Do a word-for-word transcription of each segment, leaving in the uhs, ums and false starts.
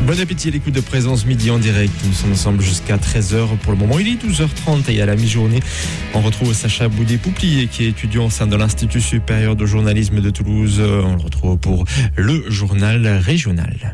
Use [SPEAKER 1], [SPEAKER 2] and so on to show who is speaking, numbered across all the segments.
[SPEAKER 1] Bon appétit à l'écoute de Présence Midi en direct. Nous sommes ensemble jusqu'à treize heures pour le moment. Il est douze heures trente et à la mi-journée, on retrouve Sacha Boudet-Pouplier qui est étudiant au sein de l'Institut supérieur de journalisme de Toulouse. On le retrouve pour le journal régional.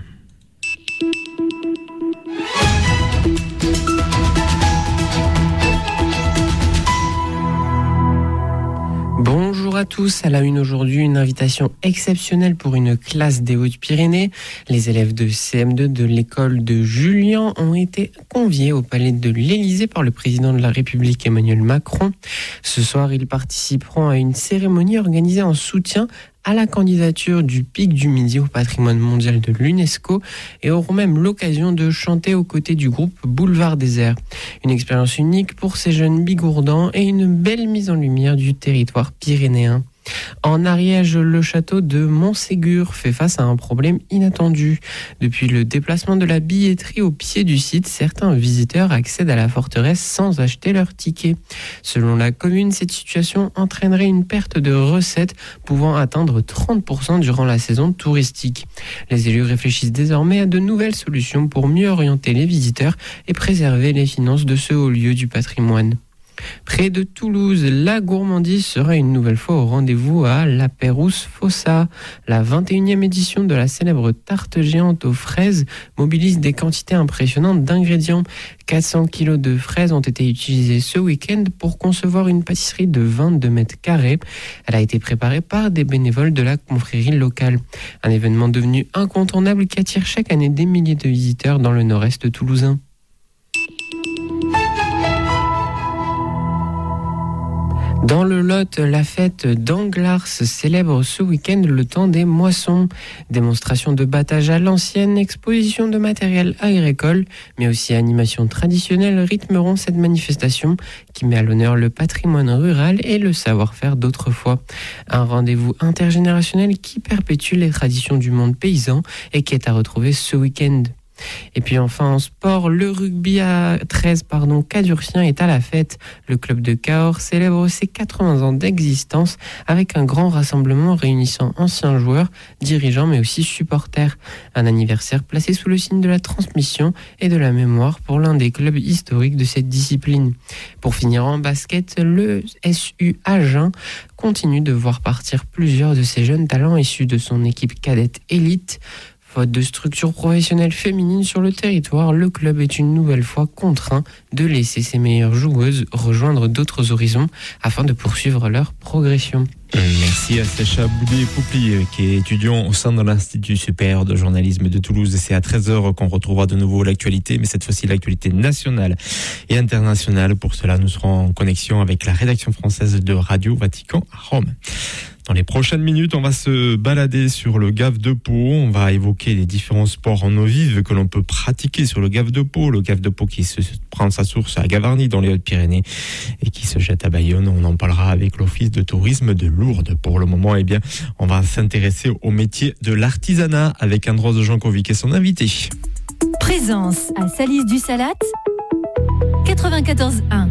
[SPEAKER 2] Bonjour à tous, à la une aujourd'hui, une invitation exceptionnelle pour une classe des Hautes-Pyrénées. Les élèves de C M deux de l'école de Julian ont été conviés au palais de l'Élysée par le président de la République Emmanuel Macron. Ce soir, ils participeront à une cérémonie organisée en soutien à la candidature du Pic du Midi au patrimoine mondial de l'UNESCO et auront même l'occasion de chanter aux côtés du groupe Boulevard Désert. Une expérience unique pour ces jeunes bigourdans et une belle mise en lumière du territoire pyrénéen. En Ariège, le château de Montségur fait face à un problème inattendu. Depuis le déplacement de la billetterie au pied du site, certains visiteurs accèdent à la forteresse sans acheter leur ticket. Selon la commune, cette situation entraînerait une perte de recettes pouvant atteindre trente pour cent durant la saison touristique. Les élus réfléchissent désormais à de nouvelles solutions pour mieux orienter les visiteurs et préserver les finances de ce haut lieu du patrimoine. Près de Toulouse, la gourmandise sera une nouvelle fois au rendez-vous à La Pérouse Fossa. La vingt et unième édition de la célèbre tarte géante aux fraises mobilise des quantités impressionnantes d'ingrédients. quatre cents kilos de fraises ont été utilisés ce week-end pour concevoir une pâtisserie de vingt-deux mètres carrés. Elle a été préparée par des bénévoles de la confrérie locale. Un événement devenu incontournable qui attire chaque année des milliers de visiteurs dans le nord-est toulousain. Dans le Lot, la fête d'Anglars célèbre ce week-end le temps des moissons. Démonstration de battage à l'ancienne, exposition de matériel agricole, mais aussi animation traditionnelle rythmeront cette manifestation qui met à l'honneur le patrimoine rural et le savoir-faire d'autrefois. Un rendez-vous intergénérationnel qui perpétue les traditions du monde paysan et qui est à retrouver ce week-end. Et puis enfin en sport, le rugby à treize pardon, cadurcien est à la fête. Le club de Cahors célèbre ses quatre-vingts ans d'existence avec un grand rassemblement réunissant anciens joueurs, dirigeants mais aussi supporters. Un anniversaire placé sous le signe de la transmission et de la mémoire pour l'un des clubs historiques de cette discipline. Pour finir en basket, le S U Agen continue de voir partir plusieurs de ses jeunes talents issus de son équipe cadette élite. Faute de structure professionnelle féminine sur le territoire, le club est une nouvelle fois contraint de laisser ses meilleures joueuses rejoindre d'autres horizons afin de poursuivre leur progression.
[SPEAKER 1] Merci à Sacha Boudet-Pouplier qui est étudiant au sein de l'Institut supérieur de journalisme de Toulouse. C'est à treize heures qu'on retrouvera de nouveau l'actualité, mais cette fois-ci l'actualité nationale et internationale. Pour cela, nous serons en connexion avec la rédaction française de Radio Vatican à Rome. Dans les prochaines minutes, on va se balader sur le Gave de Pau. On va évoquer les différents sports en eau vive que l'on peut pratiquer sur le Gave de Pau. Le Gave de Pau qui se prend sa source à Gavarnie dans les Hautes-Pyrénées et qui se jette à Bayonne. On en parlera avec l'Office de tourisme de Lourdes. Pour le moment, eh bien, on va s'intéresser au métier de l'artisanat avec Andros Jankovic et son invité.
[SPEAKER 3] Présence à Salis du Salat, quatre-vingt-quatorze un.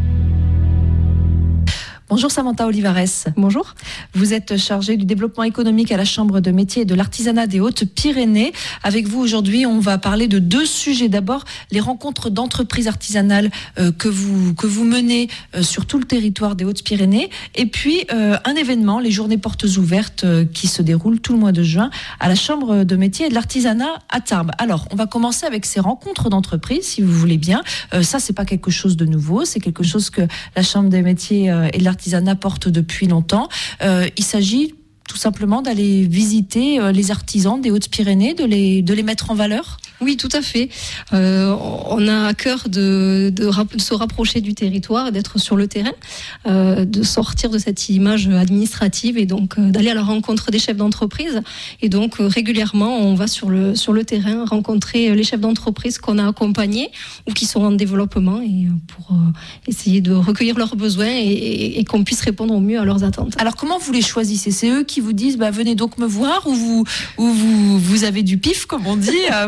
[SPEAKER 4] Bonjour Samantha Olivares.
[SPEAKER 3] Bonjour.
[SPEAKER 4] Vous êtes chargée du développement économique à la Chambre de métiers et de l'artisanat des Hautes-Pyrénées. Avec vous aujourd'hui, on va parler de deux sujets. D'abord, les rencontres d'entreprises artisanales euh, que vous que vous menez euh, sur tout le territoire des Hautes-Pyrénées. Et puis, euh, un événement, les journées portes ouvertes, euh, qui se déroulent tout le mois de juin à la Chambre de métiers et de l'artisanat à Tarbes. Alors, on va commencer avec ces rencontres d'entreprises, si vous voulez bien. Euh, ça, c'est pas quelque chose de nouveau. C'est quelque chose que la Chambre des métiers euh, et de l'artisanat L'artisanat porte depuis longtemps. Euh, il s'agit tout simplement d'aller visiter euh, les artisans des Hautes-Pyrénées, de les, de les mettre en valeur.
[SPEAKER 5] Oui, tout à fait. Euh, on a à cœur de, de, de se rapprocher du territoire, d'être sur le terrain, euh, de sortir de cette image administrative et donc euh, d'aller à la rencontre des chefs d'entreprise. Et donc euh, régulièrement, on va sur le, sur le terrain rencontrer les chefs d'entreprise qu'on a accompagnés ou qui sont en développement et pour euh, essayer de recueillir leurs besoins et, et, et qu'on puisse répondre au mieux à leurs attentes.
[SPEAKER 4] Alors comment vous les choisissez ? C'est eux qui vous disent bah, venez donc me voir ou vous, ou vous, vous avez du pif, comme on dit, vous dites tiens,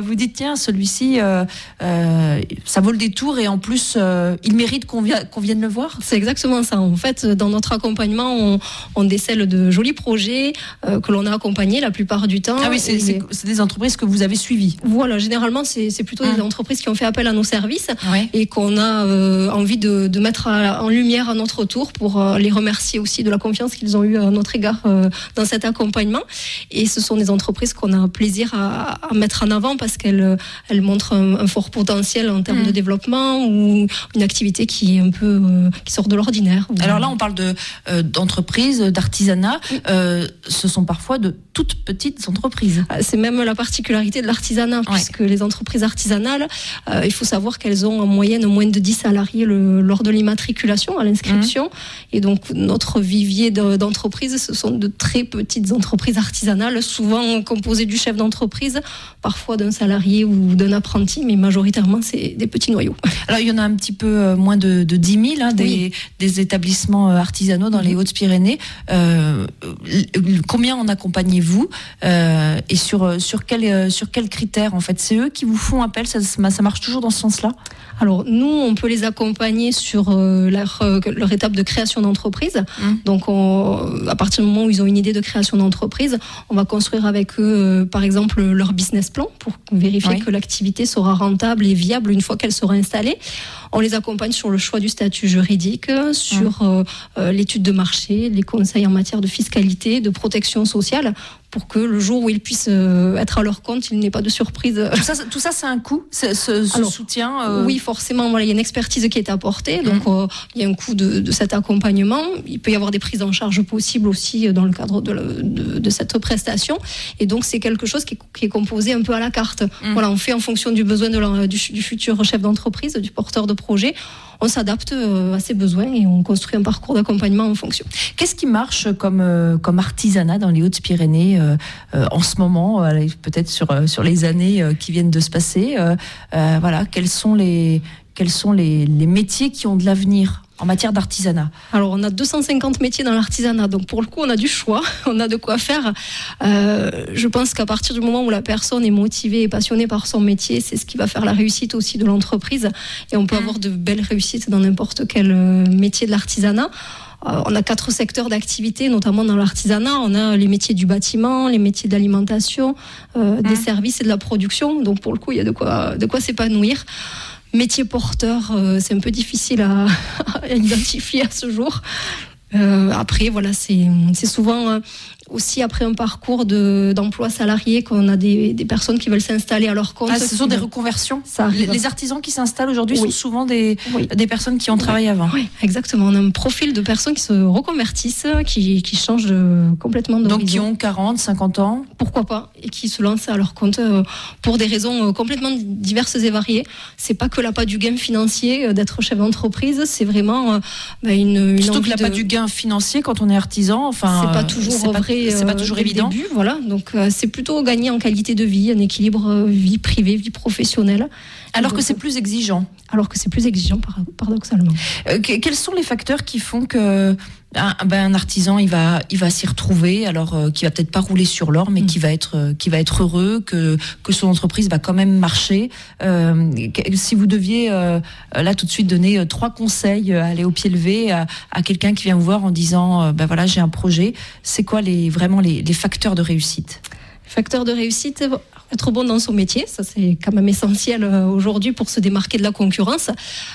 [SPEAKER 4] tiens, celui-ci, euh, euh, ça vaut le détour et en plus, euh, il mérite qu'on, via, qu'on vienne le voir.
[SPEAKER 5] C'est exactement ça. En fait, dans notre accompagnement, on, on décèle de jolis projets euh, que l'on a accompagnés la plupart du temps.
[SPEAKER 4] Ah oui, c'est, c'est, c'est des entreprises que vous avez suivies.
[SPEAKER 5] Voilà, généralement, c'est, c'est plutôt mmh. des entreprises qui ont fait appel à nos services
[SPEAKER 4] ouais.
[SPEAKER 5] et qu'on a euh, envie de, de mettre à, en lumière à notre tour pour euh, les remercier aussi de la confiance qu'ils ont eue à notre égard euh, dans cet accompagnement. Et ce sont des entreprises qu'on a plaisir à, à mettre en avant parce qu'elles elles montrent un, un fort potentiel en termes mmh. de développement ou une activité qui est un peu euh, qui sort de l'ordinaire.
[SPEAKER 4] Alors là, on parle de euh, d'entreprises, d'artisanat. Mmh. Euh, ce sont parfois de toutes petites entreprises.
[SPEAKER 5] C'est même la particularité de l'artisanat, ouais. puisque les entreprises artisanales, euh, il faut savoir qu'elles ont en moyenne moins de dix salariés le, lors de l'immatriculation, à l'inscription. Mmh. Et donc, notre vivier de, d'entreprises, ce sont de très petites entreprises artisanales, souvent composées du chef d'entreprise, parfois d'un salarié ou d'un apprenti, mais majoritairement, c'est des petits noyaux.
[SPEAKER 4] Alors, il y en a un petit peu moins de, de dix mille, hein, des, oui. des établissements artisanaux dans mmh. les Hautes-Pyrénées. Euh, combien en accompagnez-vous euh, et sur, sur, quel, sur quels critères, en fait? C'est eux qui vous font appel, ça, ça marche toujours dans ce sens-là?
[SPEAKER 5] Alors, nous, on peut les accompagner sur euh, leur, euh, leur étape de création d'entreprise. Mmh. Donc, on, à partir du moment où ils ont une idée de création d'entreprise, on va construire avec eux, euh, par exemple, leur business plan pour vérifier oui. que l'activité sera rentable et viable une fois qu'elle sera installée. On les accompagne sur le choix du statut juridique, sur mmh. euh, l'étude de marché, les conseils en matière de fiscalité, de protection sociale, pour que le jour où ils puissent euh, être à leur compte, il n'y ait pas de surprise.
[SPEAKER 4] Tout ça, tout ça c'est un coût, ce, ce Alors, soutien euh...
[SPEAKER 5] Oui, forcément, voilà, il y a une expertise qui est apportée, donc mmh. euh, il y a un coût de, de cet accompagnement. Il peut y avoir des prises en charge possibles aussi dans le cadre de, la, de, de cette prestation. Et donc, c'est quelque chose qui est, qui est composé un peu à la carte. Mmh. Voilà, on fait en fonction du besoin de la, du, du futur chef d'entreprise, du porteur de projet. On s'adapte à ses besoins et on construit un parcours d'accompagnement en fonction.
[SPEAKER 4] Qu'est-ce qui marche comme, euh, comme artisanat dans les Hautes-Pyrénées euh, euh, en ce moment, euh, peut-être sur, euh, sur les années euh, qui viennent de se passer euh, euh, voilà, quels sont, les, quels sont les, les métiers qui ont de l'avenir en matière d'artisanat?
[SPEAKER 5] Alors, on a deux cent cinquante métiers dans l'artisanat, donc pour le coup, on a du choix, on a de quoi faire. Euh, je pense qu'à partir du moment où la personne est motivée et passionnée par son métier, c'est ce qui va faire la réussite aussi de l'entreprise. Et on peut mmh. avoir de belles réussites dans n'importe quel métier de l'artisanat. Euh, on a quatre secteurs d'activité, notamment dans l'artisanat. On a les métiers du bâtiment, les métiers d'alimentation, euh, mmh. des services et de la production. Donc, pour le coup, il y a de quoi, de quoi s'épanouir. Métier porteur, euh, c'est un peu difficile à, à identifier à ce jour. Euh, après, voilà, c'est, c'est souvent euh, aussi après un parcours de, d'emploi salarié qu'on a des, des personnes qui veulent s'installer à leur compte.
[SPEAKER 4] Ah, ce sont des reconversions.
[SPEAKER 5] Ça
[SPEAKER 4] les, les artisans qui s'installent aujourd'hui oui. sont souvent des,
[SPEAKER 5] oui.
[SPEAKER 4] des personnes qui ont oui. travaillé avant.
[SPEAKER 5] Oui, exactement. On a un profil de personnes qui se reconvertissent, qui, qui changent de, complètement de
[SPEAKER 4] Donc qui ont quarante, cinquante ans.
[SPEAKER 5] Pourquoi pas, et qui se lancent à leur compte euh, pour des raisons euh, complètement diverses et variées. C'est pas que l'appât du gain financier euh, d'être chef d'entreprise, c'est vraiment euh, bah, une, une
[SPEAKER 4] Surtout que l'appât
[SPEAKER 5] de...
[SPEAKER 4] du gain financier quand on est artisan, enfin,
[SPEAKER 5] c'est pas toujours
[SPEAKER 4] c'est pas,
[SPEAKER 5] vrai,
[SPEAKER 4] c'est pas toujours
[SPEAKER 5] euh,
[SPEAKER 4] évident.
[SPEAKER 5] Début, voilà, donc euh, c'est plutôt gagner en qualité de vie, un équilibre euh, vie privée, vie professionnelle.
[SPEAKER 4] Alors donc, que c'est plus exigeant.
[SPEAKER 5] Alors que c'est plus exigeant, paradoxalement.
[SPEAKER 4] Euh, quels sont les facteurs qui font que un, ben, un artisan il va il va s'y retrouver, alors euh, qui va peut-être pas rouler sur l'or, mais mmh. qui va être euh, qui va être heureux, que que son entreprise va quand même marcher. Euh, si vous deviez euh, là tout de suite donner euh, trois conseils, euh, aller au pied levé à, à quelqu'un qui vient vous voir en disant euh, ben voilà j'ai un projet, c'est quoi les vraiment les, les facteurs de réussite?
[SPEAKER 5] Facteur de réussite, être bon dans son métier, ça c'est quand même essentiel aujourd'hui pour se démarquer de la concurrence.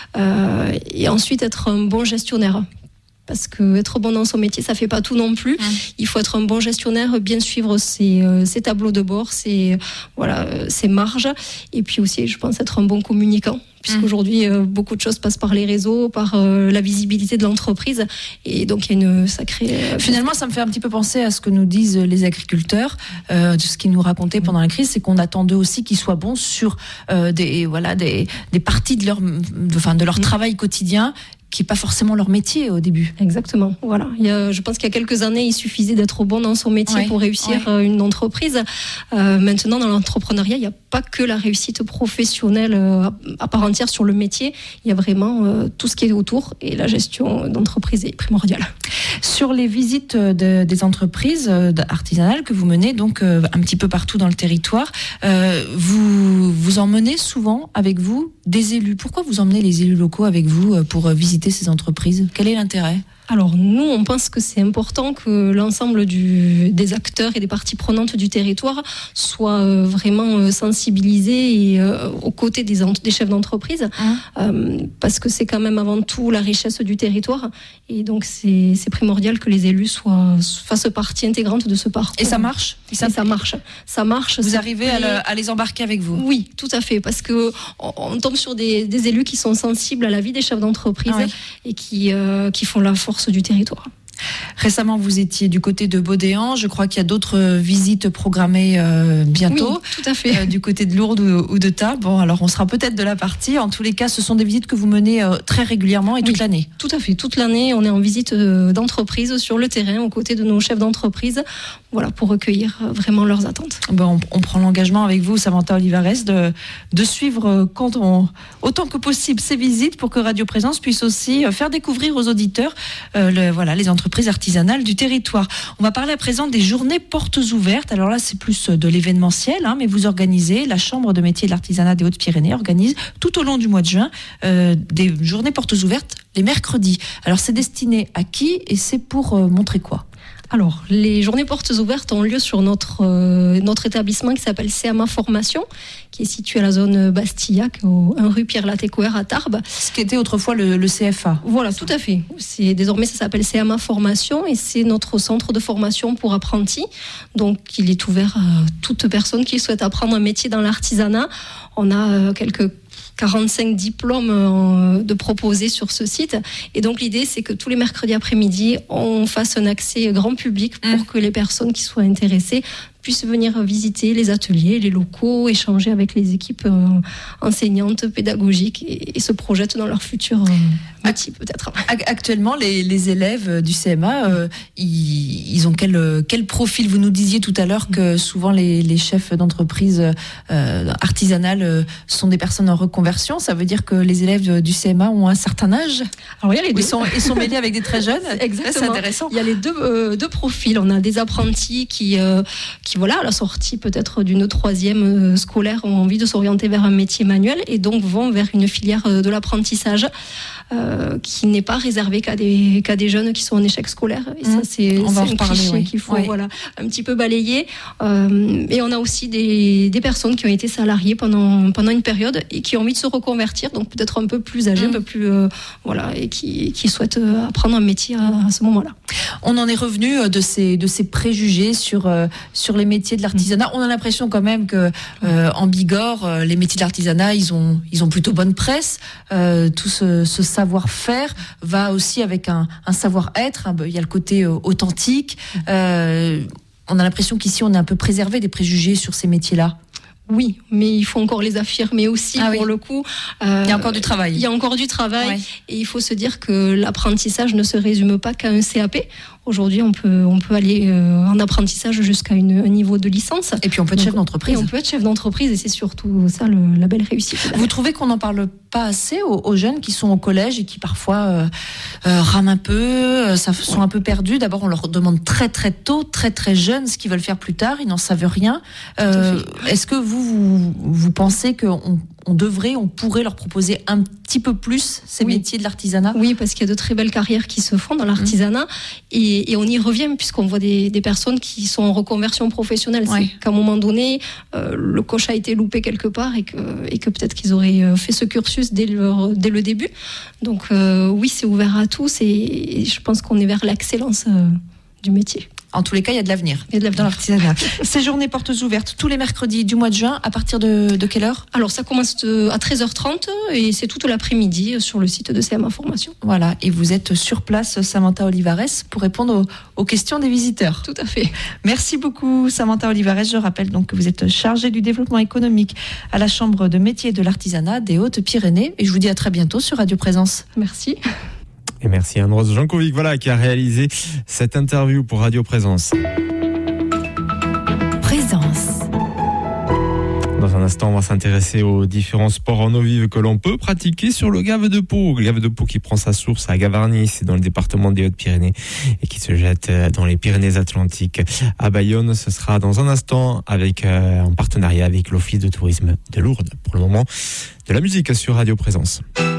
[SPEAKER 5] Euh, et ensuite être un bon gestionnaire. Parce que être bon dans son métier, ça fait pas tout non plus. Mmh. Il faut être un bon gestionnaire, bien suivre ses, euh, ses tableaux de bord, ses, voilà, euh, ses marges. Et puis aussi, je pense, être un bon communicant. Puisqu'aujourd'hui, euh, beaucoup de choses passent par les réseaux, par euh, la visibilité de l'entreprise. Et donc, il y a une sacrée... Euh,
[SPEAKER 4] Finalement, ça me fait un petit peu penser à ce que nous disent les agriculteurs. Euh, ce qu'ils nous racontaient pendant la crise, c'est qu'on attend d'eux aussi qu'ils soient bons sur euh, des, voilà, des, des parties de leur, de, enfin, de leur mmh. travail quotidien, qui n'est pas forcément leur métier au début.
[SPEAKER 5] Exactement, voilà. Il y a, je pense qu'il y a quelques années, il suffisait d'être bon dans son métier ouais, pour réussir ouais. une entreprise. Euh, maintenant, dans l'entrepreneuriat, il y a pas que la réussite professionnelle euh, à part entière sur le métier, il y a vraiment euh, tout ce qui est autour et la gestion d'entreprise est primordiale.
[SPEAKER 4] Sur les visites de, des entreprises euh, artisanales que vous menez donc euh, un petit peu partout dans le territoire, euh, vous, vous emmenez souvent avec vous des élus. Pourquoi vous emmenez les élus locaux avec vous euh, pour visiter ces entreprises ? Quel est l'intérêt ?
[SPEAKER 5] Alors nous, on pense que c'est important que l'ensemble du, des acteurs et des parties prenantes du territoire soient euh, vraiment euh, sensibilisés et, euh, aux côtés des, des chefs d'entreprise, mmh. euh, parce que c'est quand même avant tout la richesse du territoire, et donc c'est, c'est primordial que les élus soient, fassent partie intégrante de ce parcours.
[SPEAKER 4] Et ça marche ?
[SPEAKER 5] Et ça, et ça marche. Ça marche.
[SPEAKER 4] Vous
[SPEAKER 5] ça
[SPEAKER 4] arrivez à, le, à les embarquer avec vous ?
[SPEAKER 5] Oui, tout à fait, parce que on, on tombe sur des, des élus qui sont sensibles à la vie des chefs d'entreprise, ah oui. et qui, euh, qui font la force du territoire.
[SPEAKER 4] Récemment, vous étiez du côté de Baudéan. Je crois qu'il y a d'autres visites programmées euh, bientôt.
[SPEAKER 5] Oui, tout à fait.
[SPEAKER 4] Euh, du côté de Lourdes ou, ou de Tarbes. Bon, alors on sera peut-être de la partie. En tous les cas, ce sont des visites que vous menez euh, très régulièrement et toute oui, l'année.
[SPEAKER 5] Tout à fait. Toute l'année, on est en visite euh, d'entreprise sur le terrain, aux côtés de nos chefs d'entreprise, voilà, pour recueillir euh, vraiment leurs attentes.
[SPEAKER 4] Bon, on, on prend l'engagement avec vous, Samantha Olivares, de, de suivre euh, quand on, autant que possible ces visites pour que Radio Présence puisse aussi euh, faire découvrir aux auditeurs euh, le, voilà, les entreprises artisanales du territoire. On va parler à présent des journées portes ouvertes. Alors là, c'est plus de l'événementiel, hein, mais vous organisez, la Chambre de métiers de l'artisanat des Hautes-Pyrénées organise tout au long du mois de juin euh, des journées portes ouvertes les mercredis. Alors c'est destiné à qui et c'est pour euh, montrer quoi ?
[SPEAKER 5] Alors, les journées portes ouvertes ont lieu sur notre, euh, notre établissement qui s'appelle C M A Formation, qui est situé à la zone Bastillac, au un rue Pierre-Latécoère à Tarbes.
[SPEAKER 4] Ce qui était autrefois le, le C F A.
[SPEAKER 5] Voilà, tout à fait. C'est, désormais, ça s'appelle C M A Formation et c'est notre centre de formation pour apprentis. Donc, il est ouvert à toute personne qui souhaite apprendre un métier dans l'artisanat. On a euh, quelques quarante-cinq diplômes de proposés sur ce site. Et donc, l'idée, c'est que tous les mercredis après-midi, on fasse un accès grand public pour mmh. que les personnes qui soient intéressées puissent venir visiter les ateliers, les locaux, échanger avec les équipes euh, enseignantes, pédagogiques et, et se projettent dans leur futur euh, métier peut-être.
[SPEAKER 4] Actuellement, les, les élèves du C M A, euh, ils, ils ont quel, quel profil ? Vous nous disiez tout à l'heure que souvent les, les chefs d'entreprise euh, artisanales sont des personnes en reconversion. Ça veut dire que les élèves du C M A ont un certain âge ?
[SPEAKER 5] Alors, il y a les deux.
[SPEAKER 4] Ils sont, ils sont mêlés avec des très jeunes.
[SPEAKER 5] Exactement.
[SPEAKER 4] C'est intéressant.
[SPEAKER 5] Il y a les deux, euh, deux profils. On a des apprentis qui... Euh, qui voilà, à la sortie peut-être d'une troisième scolaire ont envie de s'orienter vers un métier manuel et donc vont vers une filière de l'apprentissage euh, qui n'est pas réservée qu'à des, qu'à des jeunes qui sont en échec scolaire. Et mmh. ça, c'est, on c'est va un reparler, cliché oui. qu'il faut oui. voilà, un petit peu balayer. Euh, et on a aussi des, des personnes qui ont été salariées pendant, pendant une période et qui ont envie de se reconvertir, donc peut-être un peu plus âgées, mmh. un peu plus... Euh, voilà, et qui, qui souhaitent apprendre un métier à, à ce moment-là.
[SPEAKER 4] On en est revenu de ces, de ces préjugés sur, euh, sur les métiers de l'artisanat. On a l'impression quand même que euh, en Bigorre, euh, les métiers de l'artisanat, ils ont, ils ont plutôt bonne presse. Euh, tout ce, ce savoir-faire va aussi avec un, un savoir-être. Il y a le côté euh, authentique. Euh, on a l'impression qu'ici, on est un peu préservé des préjugés sur ces métiers-là.
[SPEAKER 5] Oui, mais il faut encore les affirmer aussi ah pour oui. le coup.
[SPEAKER 4] Euh, il y a encore du travail.
[SPEAKER 5] Il y a encore du travail
[SPEAKER 4] ouais.
[SPEAKER 5] et il faut se dire que l'apprentissage ne se résume pas qu'à un C A P. Aujourd'hui, on peut, on peut aller euh, en apprentissage jusqu'à une, un niveau de licence.
[SPEAKER 4] Et puis on peut être Donc, chef d'entreprise.
[SPEAKER 5] Et on peut être chef d'entreprise et c'est surtout ça le, la belle réussite.
[SPEAKER 4] Vous trouvez qu'on n'en parle pas assez aux, aux jeunes qui sont au collège et qui parfois euh, euh, rament un peu, euh, ça, sont un peu perdus. D'abord, on leur demande très très tôt, très très jeunes ce qu'ils veulent faire plus tard. Ils n'en savent rien. Euh, est-ce que vous, vous, vous pensez qu'on on devrait, on pourrait leur proposer un petit peu plus ces oui. métiers de l'artisanat ?
[SPEAKER 5] Oui, parce qu'il y a de très belles carrières qui se font dans l'artisanat. Mmh. Et, et on y revient puisqu'on voit des, des personnes qui sont en reconversion professionnelle. Ouais. C'est qu'à un moment donné, euh, le coche a été loupé quelque part et que, et que peut-être qu'ils auraient fait ce cursus dès, leur, dès le début. Donc euh, oui, c'est ouvert à tous et, et je pense qu'on est vers l'excellence euh, du métier.
[SPEAKER 4] En tous les cas, il y a de l'avenir.
[SPEAKER 5] Il y a de l'avenir
[SPEAKER 4] dans l'artisanat. Ces journées portes ouvertes tous les mercredis du mois de juin, à partir de, de quelle heure ?
[SPEAKER 5] Alors, ça commence à treize heures trente et c'est toute l'après-midi sur le site de C M A Formation.
[SPEAKER 4] Voilà, et vous êtes sur place, Samantha Olivares, pour répondre aux, aux questions des visiteurs.
[SPEAKER 5] Tout à fait.
[SPEAKER 4] Merci beaucoup, Samantha Olivares. Je rappelle donc que vous êtes chargée du développement économique à la Chambre de métiers de l'artisanat des Hautes-Pyrénées. Et je vous dis à très bientôt sur Radio Présence.
[SPEAKER 5] Merci.
[SPEAKER 1] Et merci à Anne-Rose Jankovic, voilà, qui a réalisé cette interview pour Radio Présence.
[SPEAKER 3] Présence.
[SPEAKER 1] Dans un instant. instant, on va s'intéresser aux différents sports en eau vive que l'on peut pratiquer sur le Gave de Pau. Le Gave de Pau qui prend sa source à Gavarnie, c'est dans le département des Hautes-Pyrénées, et qui se jette dans les Pyrénées-Atlantiques. À Bayonne, ce sera dans un instant avec, euh, en partenariat avec l'Office de tourisme de Lourdes. Pour le moment, de la musique sur Radio Présence.